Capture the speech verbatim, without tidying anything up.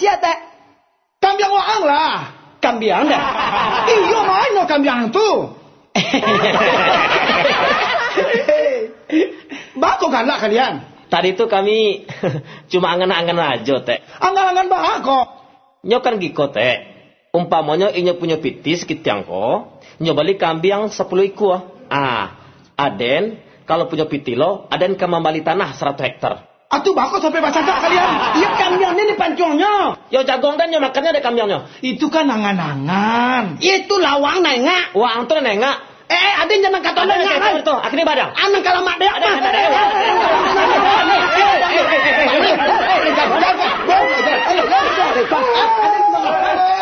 sia teh? Kambiang waang lah. Kambiang dah. Iyo mana kambiang tu? Bako galak kalian. Tadi itu kami cuma angan-angan aja teh. Angan-angan bako. Nyo kan giko teh. Umpamanya inyo punya pitis kitiang ko, nyo balik kambiang sepuluh iku ah. Aden kalau punya pitilo, aden kamambali tanah seratus hektar. Atuh bako sampai baca tak kalian? Iya kambiangnya di pancongnya. Yo jagong dan nyo makannya ada kambiangnya. Itu kan angan-angan. Itu lawang nengak. Wang tuh nengak. Eh, aden jangan kata nengak kan? Itu, akhirnya badang. Anang kalamak deh. Ada, ada, ada.